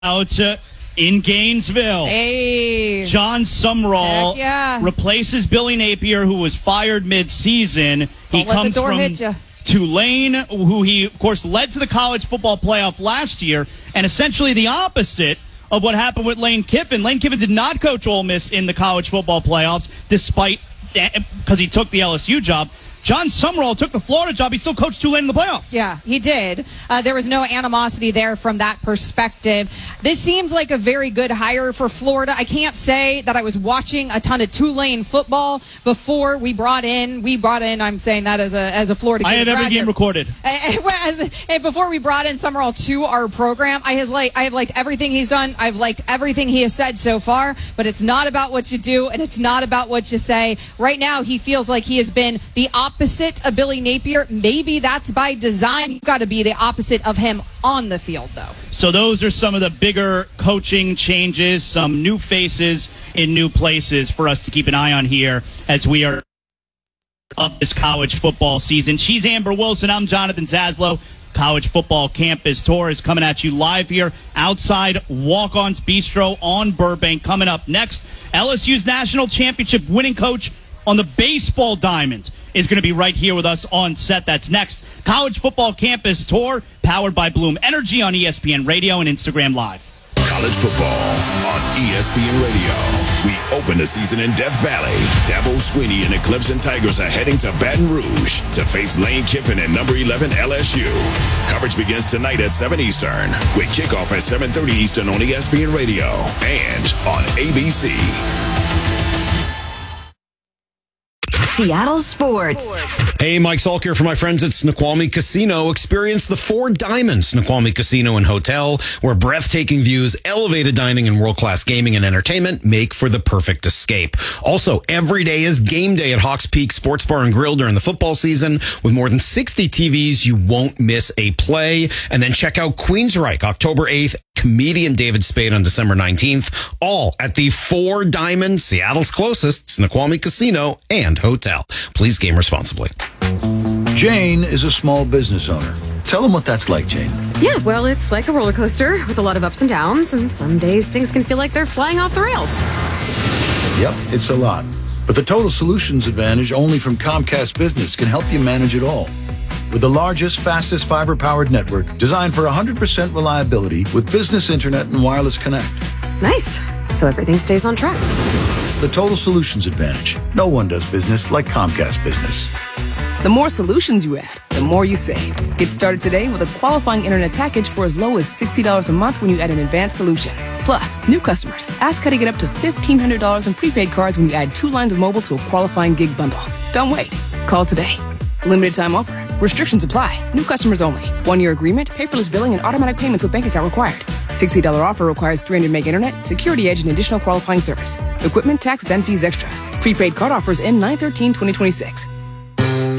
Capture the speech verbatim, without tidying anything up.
Out uh, in Gainesville. Hey. John Sumrall yeah. replaces Billy Napier, who was fired mid-season. He Don't let comes the door from hit ya. Tulane, who he, of course, led to the college football playoff last year, and essentially the opposite of what happened with Lane Kiffin. Lane Kiffin did not coach Ole Miss in the college football playoffs, despite because he took the L S U job. John Sumrall took the Florida job. He still coached Tulane in the playoff. Yeah, he did. Uh, there was no animosity there from that perspective. This seems like a very good hire for Florida. I can't say that I was watching a ton of Tulane football before we brought in, we brought in, I'm saying that as a as a Florida I have every grad game here. recorded. As, as, before we brought in Sumrall to our program, I, has like, I have liked everything he's done. I've liked everything he has said so far, but it's not about what you do, and it's not about what you say. Right now, he feels like he has been the opposite opposite of Billy Napier. Maybe that's by design. You've got to be the opposite of him on the field, though. So those are some of the bigger coaching changes, some new faces in new places for us to keep an eye on here as we are up this college football season. She's Amber Wilson. I'm Jonathan Zaslow. College Football Campus Tour is coming at you live here outside Walk-On's Bistro on Burbank. Coming up next, L S U's national championship winning coach on the baseball diamond is going to be right here with us on set. That's next. College Football Campus Tour, powered by Bloom Energy on E S P N Radio and Instagram Live. College football on E S P N Radio. We open the season in Death Valley. Dabo Swinney and the Clemson Tigers are heading to Baton Rouge to face Lane Kiffin and number eleven L S U. Coverage begins tonight at seven Eastern with kickoff at seven thirty Eastern on E S P N Radio and on A B C. Seattle Sports. Hey, Mike Salk here for my friends at Snoqualmie Casino. Experience the Four Diamonds Snoqualmie Casino and Hotel, where breathtaking views, elevated dining, and world-class gaming and entertainment make for the perfect escape. Also, every day is game day at Hawks Peak Sports Bar and Grill during the football season. With more than sixty T Vs, you won't miss a play. And then check out Queensryche, October eighth, comedian David Spade on December nineteenth, all at the Four Diamonds, Seattle's closest, Snoqualmie Casino and Hotel. Please game responsibly. Jane is a small business owner. Tell them what that's like, Jane. Yeah, well, it's like a roller coaster with a lot of ups and downs, and some days things can feel like they're flying off the rails. Yep, it's a lot. But the Total Solutions Advantage only from Comcast Business can help you manage it all. With the largest, fastest fiber-powered network designed for one hundred percent reliability with business internet and wireless connect. Nice. So everything stays on track. The Total Solutions Advantage. No one does business like Comcast Business. The more solutions you add, the more you save. Get started today with a qualifying internet package for as low as sixty dollars a month when you add an advanced solution. Plus, new customers, ask how to get up to fifteen hundred dollars in prepaid cards when you add two lines of mobile to a qualifying gig bundle. Don't wait. Call today. Limited time offer. Restrictions apply. New customers only. One-year agreement, paperless billing, and automatic payments with bank account required. sixty dollars offer requires three hundred meg internet, security edge, and additional qualifying service. Equipment, taxes, and fees extra. Prepaid card offers end nine thirteen twenty twenty-six.